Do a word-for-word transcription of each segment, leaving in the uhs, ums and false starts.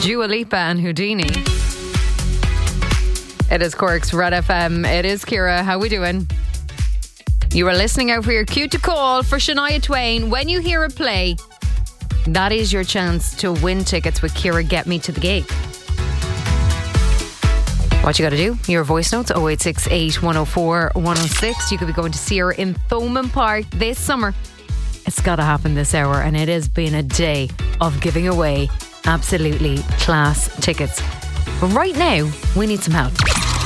Dua Lipa and Houdini. It is Cork's Red F M. It is Ciara. How we doing? You are listening out for your cue to call for Shania Twain. When you hear it play, that is your chance to win tickets with Ciara Get Me to the Gig. What you got to do? Your voice notes oh eight six eight, one oh four, one oh six. You could be going to see her in Thomond Park this summer. It's got to happen this hour, and it has been a day of giving away absolutely class tickets. But right now, we need some help.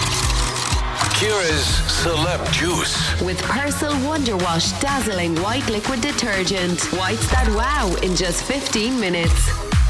Ciara's Celeb Juice. With Persil Wonder Wash dazzling white liquid detergent. Whites that wow in just fifteen minutes.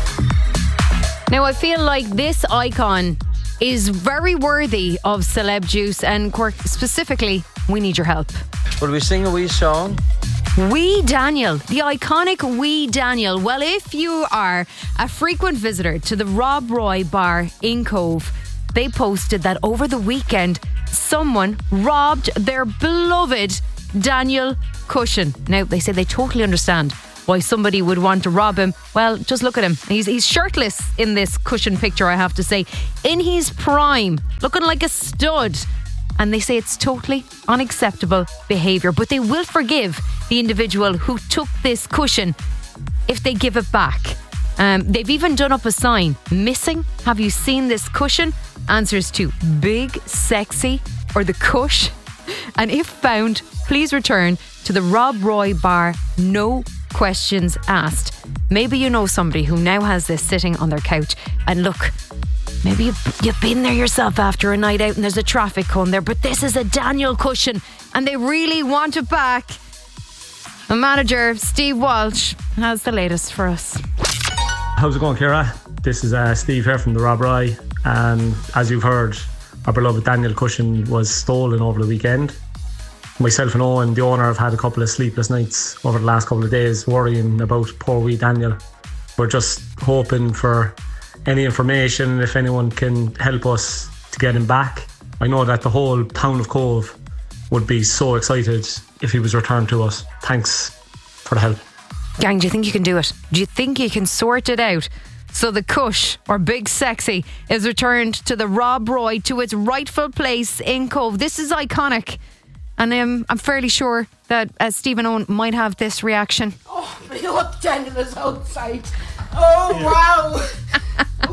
Now, I feel like this icon is very worthy of Celeb Juice, and Cork specifically, we need your help. Will we sing a wee song? Wee Daniel, the iconic Wee Daniel. Well, if you are a frequent visitor to the Rob Roy bar in Cove, they posted that over the weekend, someone robbed their beloved Daniel cushion. Now, they say they totally understand why somebody would want to rob him. Well, just look at him. He's, he's shirtless in this cushion picture, I have to say. In his prime, looking like a stud. And they say it's totally unacceptable behaviour, but they will forgive the individual who took this cushion if they give it back. Um, they've even done up a sign, missing, have you seen this cushion? Answers to big, sexy, or the cush. And if found, please return to the Rob Roy bar, no questions asked. Maybe you know somebody who now has this sitting on their couch, and look, maybe you've, you've been there yourself after a night out and there's a traffic cone there, but this is a Daniel cushion and they really want it back. The manager, Steve Walsh, has the latest for us. How's it going, Ciara? This is uh, Steve here from the Rob Roy, and as you've heard, our beloved Daniel cushion was stolen over the weekend. Myself and Owen, the owner, have had a couple of sleepless nights over the last couple of days worrying about poor wee Daniel. We're just hoping for any information, if anyone can help us to get him back. I know that the whole town of Cove would be so excited if he was returned to us. Thanks for the help. Gang, do you think you can do it? Do you think you can sort it out so the cush, or big sexy, is returned to the Rob Roy, to its rightful place in Cove? This is iconic, and um, I'm fairly sure that uh, Stephen Owen might have this reaction. Oh, my God, Daniel is outside. Oh, wow.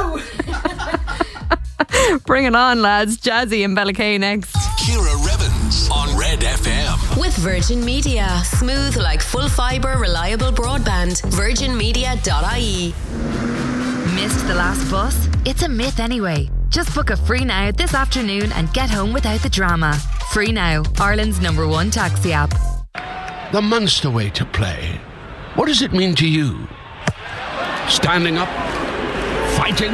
Wow. Bring it on, lads. Jazzy and Bellacay next. Ciara Revens on Red F M. With Virgin Media. Smooth like full fibre, reliable broadband. virgin media dot I E. Missed the last bus? It's a myth anyway. Just book a Free Now this afternoon and get home without the drama. Free Now, Ireland's number one taxi app. The Munster way to play. What does it mean to you? Standing up? Fighting?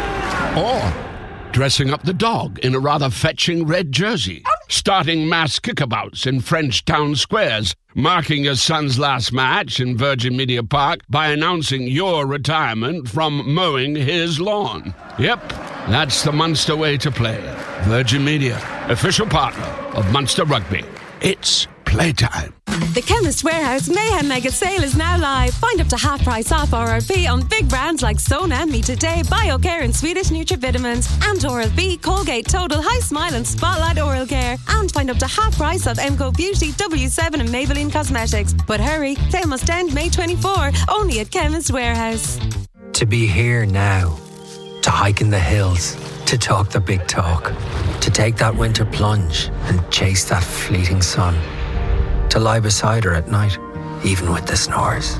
Or dressing up the dog in a rather fetching red jersey? Starting mass kickabouts in French town squares? Marking your son's last match in Virgin Media Park by announcing your retirement from mowing his lawn? Yep, that's the Munster way to play. Virgin Media, official partner of Munster Rugby. It's playtime. The Chemist Warehouse Mayhem Mega Sale is now live. Find up to half price off R R P on big brands like Sona and Me Today, BioCare and Swedish Nutrivitamins, and Oral-B, Colgate Total, High Smile and Spotlight Oral Care. And find up to half price off M C O Beauty, W seven and Maybelline Cosmetics. But hurry, sale must end May twenty-fourth, only at Chemist Warehouse. To be here now, to hike in the hills, to talk the big talk, to take that winter plunge and chase that fleeting sun, to lie beside her at night, even with the snores.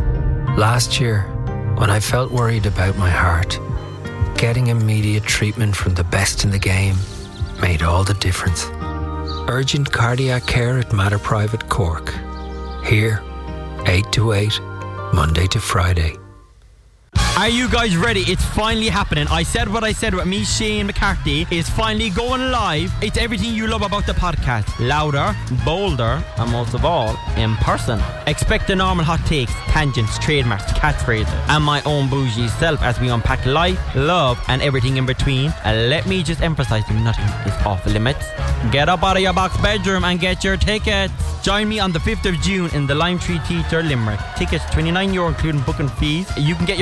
Last year, when I felt worried about my heart, getting immediate treatment from the best in the game made all the difference. Urgent cardiac care at Mater Private Cork. Here, eight to eight, Monday to Friday. Are you guys ready? It's finally happening. I said what I said about me, Shane McCarthy. It's finally going live. It's everything you love about the podcast. Louder, bolder, and most of all, in person. Expect the normal hot takes, tangents, trademarks, catchphrases, and my own bougie self as we unpack life, love, and everything in between. And let me just emphasize that nothing is off limits. Get up out of your box bedroom and get your tickets. Join me on the fifth of June in the Lime Tree Theatre, Limerick. Tickets twenty-nine euro including booking fees. You can get your tickets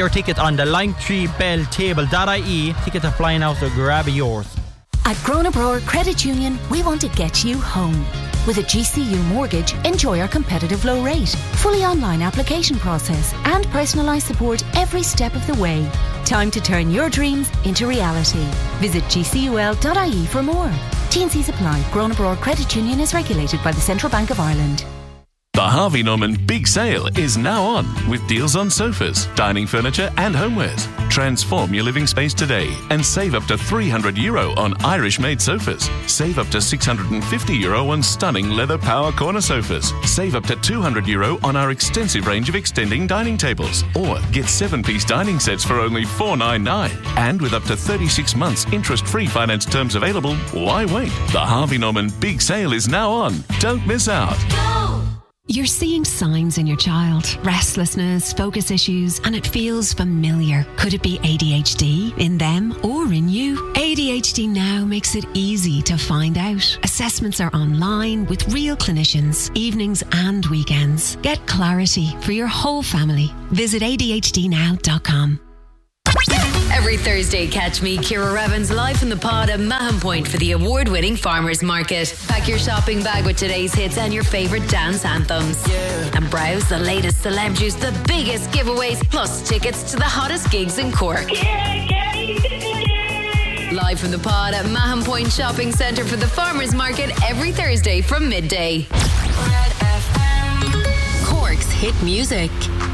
on the Linktree Bell table dot I E. Tickets are flying out, so grab yours. At Grona Brewer Credit Union, we want to get you home. With a G C U mortgage, enjoy our competitive low rate, fully online application process, and personalised support every step of the way. Time to turn your dreams into reality. Visit G C U L dot I E for more. T and C's apply. Grona Brewer Credit Union is regulated by the Central Bank of Ireland. The Harvey Norman Big Sale is now on with deals on sofas, dining furniture and homewares. Transform your living space today and save up to three hundred euro on Irish-made sofas. Save up to six hundred fifty euro on stunning leather power corner sofas. Save up to two hundred euro on our extensive range of extending dining tables. Or get seven-piece dining sets for only four ninety-nine. And with up to thirty-six months interest-free finance terms available, why wait? The Harvey Norman Big Sale is now on. Don't miss out. You're seeing signs in your child. Restlessness, focus issues, and it feels familiar. Could it be A D H D in them or in you? A D H D Now makes it easy to find out. Assessments are online with real clinicians, evenings and weekends. Get clarity for your whole family. Visit A D H D now dot com. Every Thursday, catch me, Ciara Revens, live from the pod at Mahon Point for the award-winning Farmers Market. Pack your shopping bag with today's hits and your favourite dance anthems. Yeah. And browse the latest celeb juice, the biggest giveaways, plus tickets to the hottest gigs in Cork. Yeah, yeah. Live from the pod at Mahon Point Shopping Centre for the Farmers Market every Thursday from midday. Red F M. Cork's hit music.